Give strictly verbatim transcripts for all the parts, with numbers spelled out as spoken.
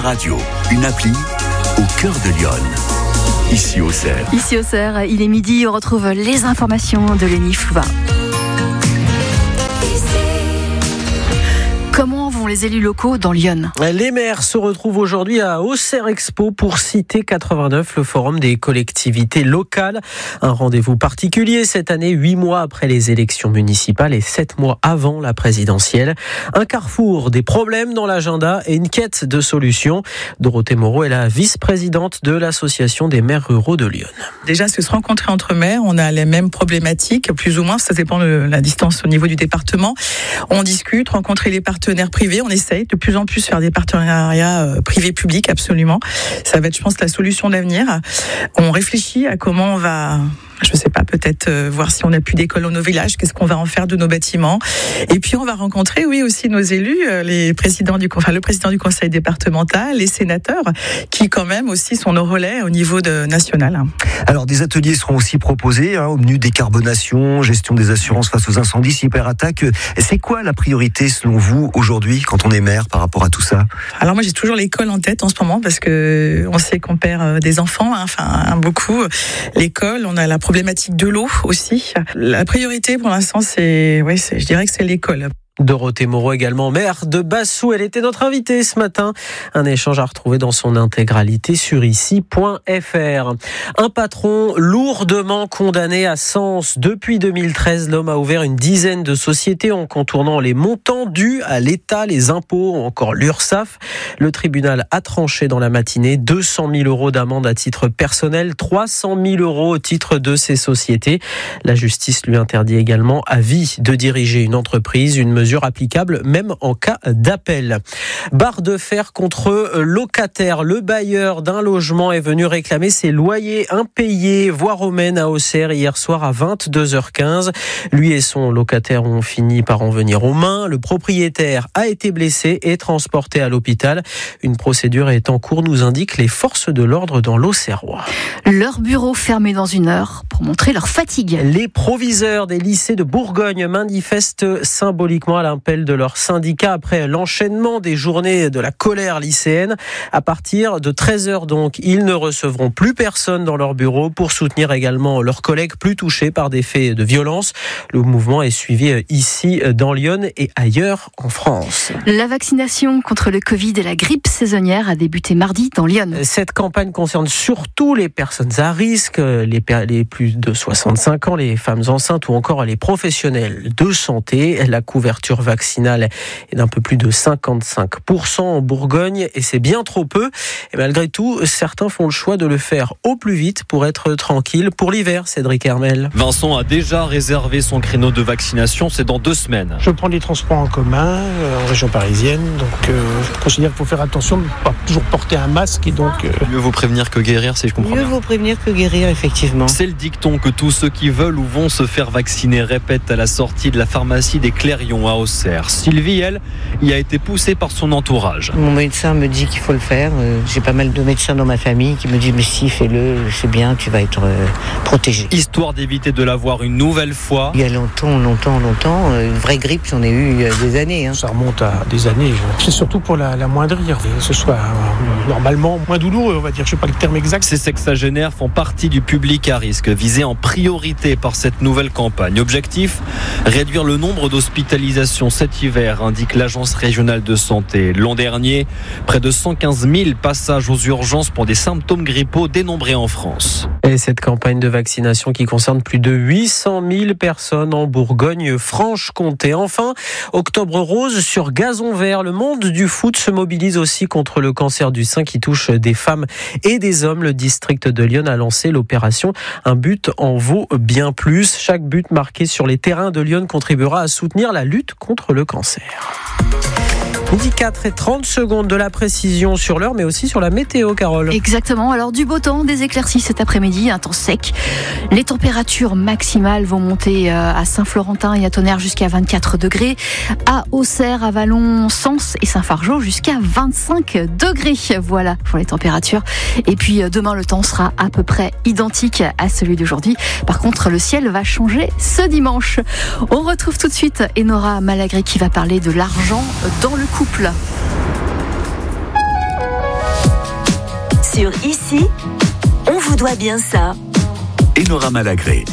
Radio, une appli au cœur de Lyon. Ici au Cerf. Ici au Cerf, il est midi, on retrouve les informations de Lénie Flouva. Comment vont les élus locaux dans Lyon ? Les maires se retrouvent aujourd'hui à Auxerre Expo pour Cité quatre-vingt-neuf, le forum des collectivités locales. Un rendez-vous particulier cette année, huit mois après les élections municipales et sept mois avant la présidentielle. Un carrefour des problèmes dans l'agenda et une quête de solutions. Dorothée Moreau est la vice-présidente de l'association des maires ruraux de Lyon. Déjà, c'est se rencontrer entre maires. On a les mêmes problématiques, plus ou moins. Ça dépend de la distance au niveau du département. On discute, rencontrer les partenaires privés. On essaye de plus en plus faire des partenariats privés-publics, absolument. Ça va être, je pense, la solution d'avenir. On réfléchit à comment on va... Je ne sais pas, peut-être euh, voir si on n'a plus d'école dans nos villages, qu'est-ce qu'on va en faire de nos bâtiments. Et puis on va rencontrer, oui, aussi nos élus, euh, les présidents du, enfin, le président du conseil départemental, les sénateurs, qui quand même aussi sont nos relais au niveau de, national. Alors des ateliers seront aussi proposés hein, au menu décarbonation, gestion des assurances face aux incendies, cyberattaques. C'est quoi la priorité selon vous aujourd'hui quand on est maire par rapport à tout ça ? Alors moi j'ai toujours l'école en tête en ce moment parce que on sait qu'on perd des enfants, hein, enfin beaucoup. L'école, on a la problématique de l'eau aussi. La priorité pour l'instant, c'est, ouais, c'est, je dirais que c'est l'école. Dorothée Moreau, également maire de Bassou, elle était notre invitée ce matin. Un échange à retrouver dans son intégralité sur ici point f r. Un patron lourdement condamné à Sens. Depuis deux mille treize, l'homme a ouvert une dizaine de sociétés en contournant les montants dus à l'État, les impôts ou encore l'URSSAF. Le tribunal a tranché dans la matinée deux cent mille euros d'amende à titre personnel, trois cent mille euros au titre de ces sociétés. La justice lui interdit également à vie de diriger une entreprise, une mesure applicable même en cas d'appel. Barre de fer contre locataires. Le bailleur d'un logement est venu réclamer ses loyers impayés. Voie romaine à Auxerre hier soir à vingt-deux heures quinze. Lui et son locataire ont fini par en venir aux mains. Le propriétaire a été blessé et transporté à l'hôpital. Une procédure est en cours, nous indiquent les forces de l'ordre dans l'Auxerrois. Leur bureau fermé dans une heure pour montrer leur fatigue. Les proviseurs des lycées de Bourgogne manifestent symboliquement à l'appel de leur syndicat après l'enchaînement des journées de la colère lycéenne. À partir de treize heures donc, ils ne recevront plus personne dans leur bureau pour soutenir également leurs collègues plus touchés par des faits de violence. Le mouvement est suivi ici dans Lyon et ailleurs en France. La vaccination contre le Covid et la grippe saisonnière a débuté mardi dans Lyon. Cette campagne concerne surtout les personnes à risque, les, les plus de soixante-cinq ans, les femmes enceintes ou encore les professionnels de santé. La couverture vaccinale est d'un peu plus de cinquante-cinq pour cent en Bourgogne et c'est bien trop peu. Et malgré tout, certains font le choix de le faire au plus vite pour être tranquille pour l'hiver. Cédric Hermel. Vincent a déjà réservé son créneau de vaccination, c'est dans deux semaines. Je prends les transports en commun euh, en région parisienne, donc euh, je considère qu'il faut faire attention de ne pas toujours porter un masque et donc... Euh... Mieux vaut prévenir que guérir, si je comprends Mieux bien. vaut prévenir que guérir, effectivement. C'est le dicton que tous ceux qui veulent ou vont se faire vacciner répètent à la sortie de la pharmacie des Clérions à Auxerre. Sylvie, elle, y a été poussée par son entourage. Mon médecin me dit qu'il faut le faire. J'ai pas mal de médecins dans ma famille qui me disent mais si, fais-le, c'est bien, tu vas être euh, protégé. Histoire d'éviter de l'avoir une nouvelle fois. Il y a longtemps, longtemps, longtemps, une vraie grippe, j'en ai eu il y a des années. Hein. Ça remonte à des années. C'est surtout pour la, la moindrir, que ce soit euh, normalement moins douloureux, on va dire. Je sais pas le terme exact. Ces sexagénaires font partie du public à risque, visé en priorité par cette nouvelle campagne. Objectif, réduire le nombre d'hospitalisations cet hiver, indique l'Agence régionale de santé. L'an dernier, près de cent quinze mille passages aux urgences pour des symptômes grippaux dénombrés en France. Et cette campagne de vaccination qui concerne plus de huit cent mille personnes en Bourgogne-Franche-Comté. Enfin, Octobre rose sur gazon vert. Le monde du foot se mobilise aussi contre le cancer du sein qui touche des femmes et des hommes. Le district de Lyon a lancé l'opération Un but en vaut bien plus. Chaque but marqué sur les terrains de Lyon contribuera à soutenir la lutte contre le cancer. Midi quatre et trente secondes de la précision sur l'heure, mais aussi sur la météo, Carole. Exactement. Alors, du beau temps, des éclaircies cet après-midi, un temps sec. Les températures maximales vont monter à Saint-Florentin et à Tonnerre jusqu'à vingt-quatre degrés. À Auxerre, à Vallon, Sens et Saint-Fargeau jusqu'à vingt-cinq degrés. Voilà pour les températures. Et puis, demain, le temps sera à peu près identique à celui d'aujourd'hui. Par contre, le ciel va changer ce dimanche. On retrouve tout de suite Enora Malagré qui va parler de l'argent dans le couple. sur Ici, on vous doit bien ça. Enora Malagré.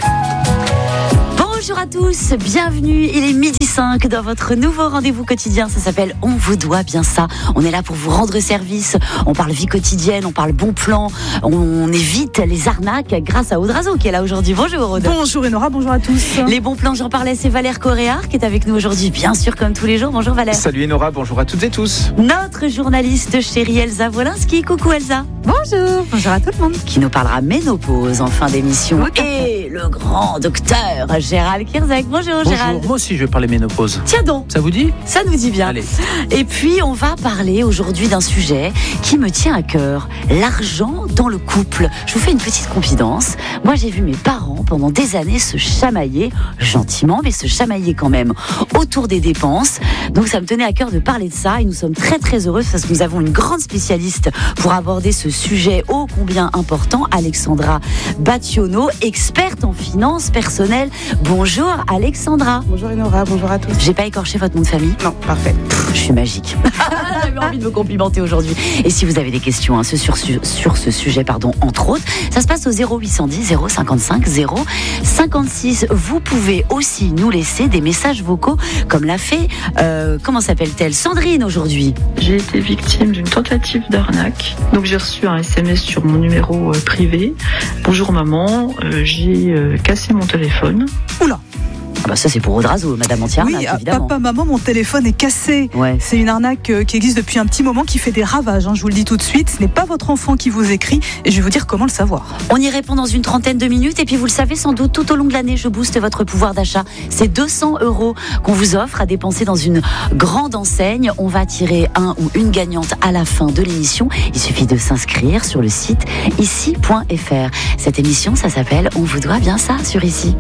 Bonjour à tous, bienvenue, il est midi cinq dans votre nouveau rendez-vous quotidien, ça s'appelle On vous doit bien ça. On est là pour vous rendre service, on parle vie quotidienne, on parle bon plan, on évite les arnaques grâce à Audrazo qui est là aujourd'hui. Bonjour Aude. Bonjour Enora, bonjour à tous. Les bons plans, j'en parlais, c'est Valère Coréard qui est avec nous aujourd'hui, bien sûr comme tous les jours. Bonjour Valère. Salut Enora, bonjour à toutes et tous. Notre journaliste chérie Elsa Wolinski, coucou Elsa. Bonjour, bonjour à tout le monde. Qui nous parlera ménopause en fin d'émission. Et le grand docteur Gérald Kierzek. Bonjour, Bonjour, Gérald. moi aussi je vais parler ménopause. Tiens donc. Ça vous dit ? Ça nous dit bien. Allez. Et puis on va parler aujourd'hui d'un sujet qui me tient à cœur, l'argent dans le couple. Je vous fais une petite confidence. Moi j'ai vu mes parents pendant des années se chamailler, gentiment, mais se chamailler quand même, autour des dépenses. Donc ça me tenait à cœur de parler de ça et nous sommes très très heureux parce que nous avons une grande spécialiste pour aborder ce sujet ô combien important, Alexandra Battiono, experte en finances personnelles. Bonjour Alexandra. Bonjour Enora, bonjour à tous. J'ai pas écorché votre nom de famille ? Non, parfait. Pff, je suis magique. J'avais envie de me complimenter aujourd'hui. Et si vous avez des questions hein, sur, sur ce sujet, pardon, entre autres, ça se passe au zéro huit cent dix zéro cinquante-cinq zéro cinquante-six. Vous pouvez aussi nous laisser des messages vocaux, comme l'a fait, euh, comment s'appelle-t-elle, Sandrine aujourd'hui. J'ai été victime d'une tentative d'arnaque. Donc j'ai reçu un S M S sur mon numéro euh, privé. Bonjour maman, euh, j'ai euh, cassé mon téléphone. Oula. Ah bah ça c'est pour Audrazo, Madame Antiarnaque, oui, évidemment. Papa, maman, mon téléphone est cassé. Ouais. C'est une arnaque euh, qui existe depuis un petit moment, qui fait des ravages. Hein, je vous le dis tout de suite. Ce n'est pas votre enfant qui vous écrit, et je vais vous dire comment le savoir. On y répond dans une trentaine de minutes, et puis vous le savez sans doute, tout au long de l'année, je booste votre pouvoir d'achat. C'est deux cents euros qu'on vous offre à dépenser dans une grande enseigne. On va tirer un ou une gagnante à la fin de l'émission. Il suffit de s'inscrire sur le site ici point f r. Cette émission, ça s'appelle On vous doit bien ça sur Ici.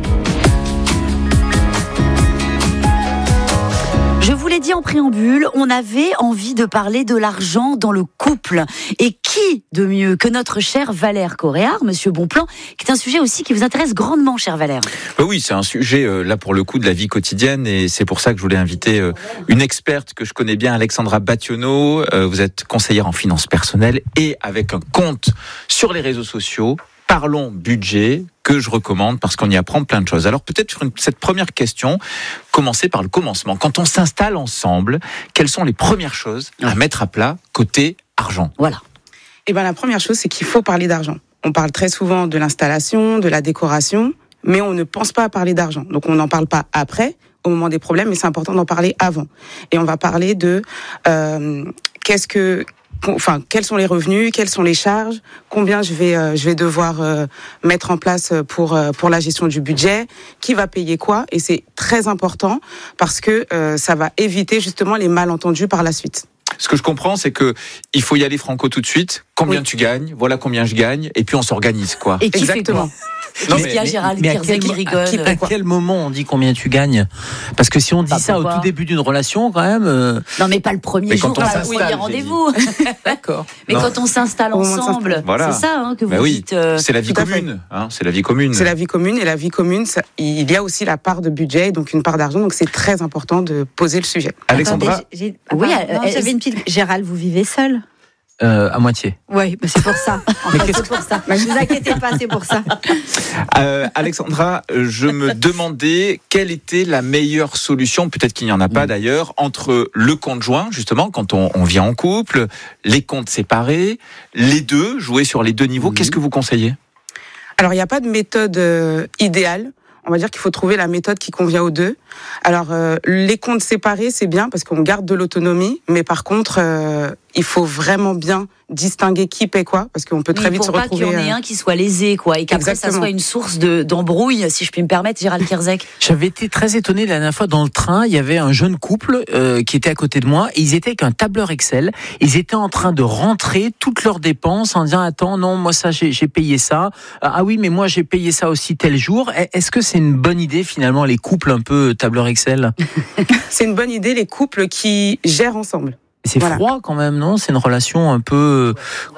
Je vous l'ai dit en préambule, on avait envie de parler de l'argent dans le couple. Et qui de mieux que notre cher Valère Coréard, Monsieur Bonplan, qui est un sujet aussi qui vous intéresse grandement, cher Valère. Oui, c'est un sujet, euh, là pour le coup, de la vie quotidienne. Et c'est pour ça que je voulais inviter euh, une experte que je connais bien, Alexandra Battiono. Euh, vous êtes conseillère en finances personnelles et avec un compte sur les réseaux sociaux. Parlons budget, que je recommande parce qu'on y apprend plein de choses. Alors peut-être sur une, cette première question, commencer par le commencement. Quand on s'installe ensemble, quelles sont les premières choses à mettre à plat côté argent ? Voilà. Eh ben, la première chose, c'est qu'il faut parler d'argent. On parle très souvent de l'installation, de la décoration, mais on ne pense pas à parler d'argent. Donc on n'en parle pas après, au moment des problèmes, mais c'est important d'en parler avant. Et on va parler de euh, qu'est-ce que... Enfin, quels sont les revenus, quelles sont les charges, combien je vais euh, je vais devoir euh, mettre en place pour euh, pour la gestion du budget, qui va payer quoi, et c'est très important parce que euh, ça va éviter justement les malentendus par la suite. Ce que je comprends, c'est que il faut y aller franco tout de suite. Combien oui. tu gagnes ? Voilà combien je gagne, et puis on s'organise quoi. Et qui Exactement. Fait quoi Non, mais, mais, Gérald mais à, quel, qui rigole. À, quel, à quel moment on dit combien tu gagnes ? Parce que si on dit bah, ça au tout début d'une relation, quand même. Euh... Non, mais pas le premier mais jour, pas le premier rendez-vous. D'accord. Mais non. Quand on s'installe ensemble, voilà. C'est ça hein, que vous bah oui. dites. Euh... C'est la vie commune. Hein, c'est la vie commune. C'est la vie commune, et la vie commune, ça, il y a aussi la part de budget, donc une part d'argent. Donc c'est très important de poser le sujet. Alexandra. Attendez, j'ai... Oui, non, j'avais une petite. Gérald, vous vivez seul ? Euh, à moitié. Oui, bah c'est pour ça. En fait, c'est pour ça. Ne vous inquiétez pas, c'est pour ça. Euh, Alexandra, je me demandais quelle était la meilleure solution, peut-être qu'il n'y en a pas d'ailleurs, entre le conjoint, justement, quand on, on vit en couple, les comptes séparés, les deux, jouer sur les deux niveaux. Mmh. Qu'est-ce que vous conseillez ? Alors, il n'y a pas de méthode euh, idéale. On va dire qu'il faut trouver la méthode qui convient aux deux. Alors, euh, les comptes séparés, c'est bien parce qu'on garde de l'autonomie, mais par contre, euh, il faut vraiment bien distinguer qui paie quoi, parce qu'on peut très oui, vite se retrouver... Pour pas qu'il y en ait un qui soit lésé, quoi, et qu'après ça soit une source de, d'embrouille, si je puis me permettre, Gérald Kierzek. J'avais été très étonné la dernière fois dans le train, il y avait un jeune couple euh, qui était à côté de moi, et ils étaient avec un tableur Excel, ils étaient en train de rentrer toutes leurs dépenses en disant, attends, non, moi ça j'ai, j'ai payé ça, ah oui, mais moi j'ai payé ça aussi tel jour. Est-ce que c'est une bonne idée finalement, les couples un peu tableur Excel ? C'est une bonne idée, les couples qui gèrent ensemble. C'est voilà. Froid quand même, non ? C'est une relation un peu comptable ?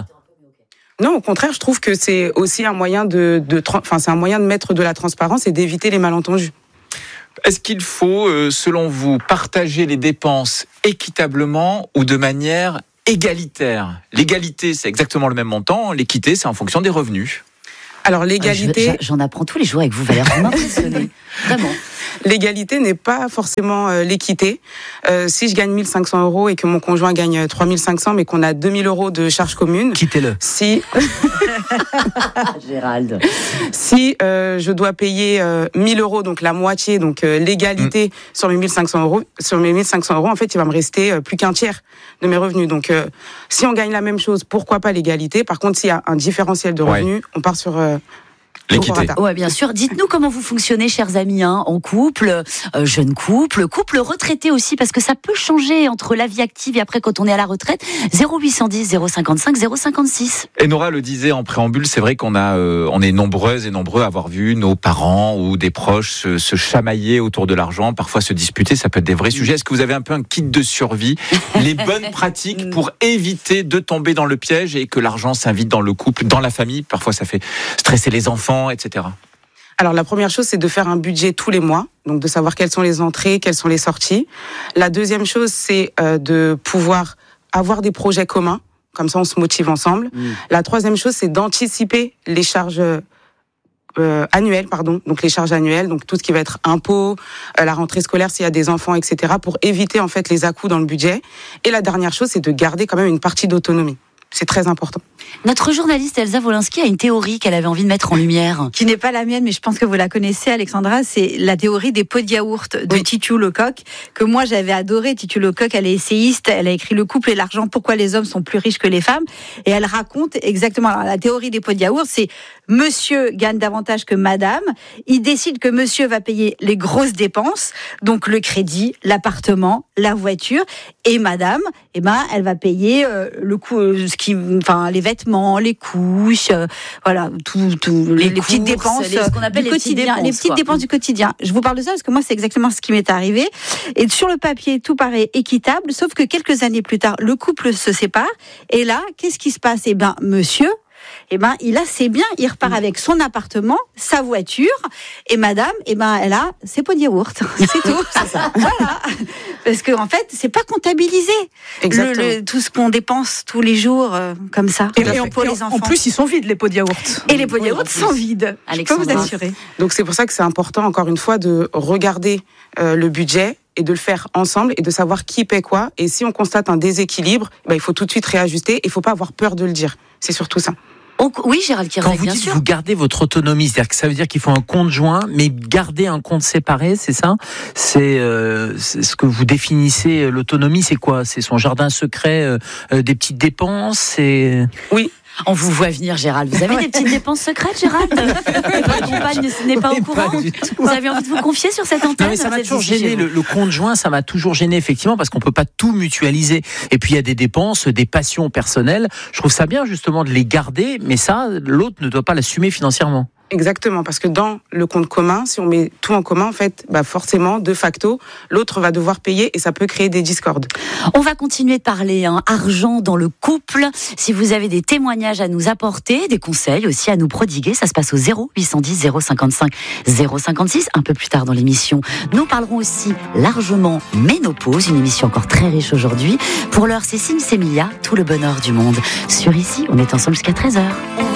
Non, au contraire, je trouve que c'est aussi un moyen de, de, enfin, c'est un moyen de mettre de la transparence et d'éviter les malentendus. Est-ce qu'il faut, selon vous, partager les dépenses équitablement ou de manière égalitaire. L'égalité, c'est exactement le même montant. L'équité, c'est en fonction des revenus. Alors l'égalité... Ah, je, j'en apprends tous les jours avec vous, Valérie, vous m'impressionnez. Vraiment. L'égalité n'est pas forcément euh, l'équité. Euh, si je gagne mille cinq cents euros et que mon conjoint gagne trois mille cinq cents, mais qu'on a deux mille euros de charges communes... Quittez-le. Si... Gérald. Si euh, je dois payer euh, mille euros, donc la moitié, donc euh, l'égalité mmh. sur mes mille cinq cents euros, sur mes mille cinq cents euros, en fait, il va me rester euh, plus qu'un tiers de mes revenus. Donc, euh, si on gagne la même chose, pourquoi pas l'égalité? Par contre, s'il y a un différentiel de revenus, ouais. on part sur... Euh, l'équité. Ouais, bien sûr. Dites-nous comment vous fonctionnez, chers amis, hein, en couple, euh, jeune couple, couple retraité aussi, parce que ça peut changer entre la vie active et après quand on est à la retraite. zéro huit cent dix, zéro cinquante-cinq, zéro cinquante-six. Et Nora le disait en préambule, c'est vrai qu'on a, euh, on est nombreuses et nombreux à avoir vu nos parents ou des proches se, se chamailler autour de l'argent, parfois se disputer. Ça peut être des vrais sujets. Est-ce que vous avez un peu un kit de survie, les bonnes pratiques pour éviter de tomber dans le piège et que l'argent s'invite dans le couple, dans la famille? Parfois, ça fait stresser les enfants, et cetera. Alors la première chose, c'est de faire un budget tous les mois, donc de savoir quelles sont les entrées, quelles sont les sorties. La deuxième chose, c'est euh, de pouvoir avoir des projets communs, comme ça on se motive ensemble. Mmh. La troisième chose, c'est d'anticiper les charges euh, annuelles, pardon, donc les charges annuelles, donc tout ce qui va être impôts, euh, la rentrée scolaire s'il y a des enfants, et cetera, pour éviter en fait les à-coups dans le budget. Et la dernière chose, c'est de garder quand même une partie d'autonomie. C'est très important. Notre journaliste Elsa Wolinski a une théorie qu'elle avait envie de mettre en lumière. Qui n'est pas la mienne, mais je pense que vous la connaissez, Alexandra. C'est la théorie des pots de yaourt de oui. Titu Lecoq, que moi j'avais adoré. Titu Lecoq, elle est essayiste, elle a écrit Le couple et l'argent, pourquoi les hommes sont plus riches que les femmes. Et elle raconte exactement, alors, la théorie des pots de yaourt, c'est monsieur gagne davantage que madame. Il décide que monsieur va payer les grosses dépenses, donc le crédit, l'appartement, la voiture, et madame, eh ben, elle va payer euh, le coût, euh, ce qui, enfin, les vêtements, les couches, euh, voilà, tout, tout, les, les, les petites dépenses, les, ce qu'on appelle du les quotidien, petites dépenses, les petites quoi. dépenses du quotidien. Je vous parle de ça parce que moi, c'est exactement ce qui m'est arrivé. Et sur le papier, tout paraît équitable, sauf que quelques années plus tard, le couple se sépare. Et là, qu'est-ce qui se passe? Eh ben, monsieur, eh ben, il a ses biens, il repart avec son appartement, sa voiture, et madame, eh ben, elle a ses pots de yaourt. C'est tout. C'est ça. Voilà. Parce que, en fait, c'est pas comptabilisé. Exactement. Le, le, tout ce qu'on dépense tous les jours, euh, comme ça. Et, et pour les enfants. En plus, ils sont vides, les pots de yaourt. Et les pots de yaourt sont vides. Je peux vous assurer. Donc, c'est pour ça que c'est important, encore une fois, de regarder euh, le budget et de le faire ensemble et de savoir qui paie quoi. Et si on constate un déséquilibre, ben, il faut tout de suite réajuster. Il faut pas avoir peur de le dire. C'est surtout ça. Oui, Gérald Kirchner, Quand vous bien dites sûr. vous gardez votre autonomie, c'est-à-dire que ça veut dire qu'il faut un compte joint, mais garder un compte séparé, c'est ça? C'est, euh, c'est ce que vous définissez l'autonomie, c'est quoi? C'est son jardin secret, euh, euh, des petites dépenses, c'est... Oui. On vous voit venir, Gérald. Vous avez des petites dépenses secrètes, Gérald? Votre compagne n'est pas au courant? Vous avez envie de vous confier sur cette antenne? Non, mais ça m'a toujours gêné. Le, le compte joint, ça m'a toujours gêné, effectivement, parce qu'on peut pas tout mutualiser. Et puis, il y a des dépenses, des passions personnelles. Je trouve ça bien, justement, de les garder, mais ça, l'autre ne doit pas l'assumer financièrement. Exactement, parce que dans le compte commun, si on met tout en commun, en fait, bah forcément, de facto, l'autre va devoir payer et ça peut créer des discordes. On va continuer de parler hein, argent dans le couple. Si vous avez des témoignages à nous apporter, des conseils aussi à nous prodiguer, ça se passe au zéro huit cent dix, zéro cinquante-cinq, zéro cinquante-six. Un peu plus tard dans l'émission, nous parlerons aussi largement ménopause, une émission encore très riche aujourd'hui. Pour l'heure, c'est Sim Semilia, tout le bonheur du monde. Sur Ici, on est ensemble jusqu'à treize heures.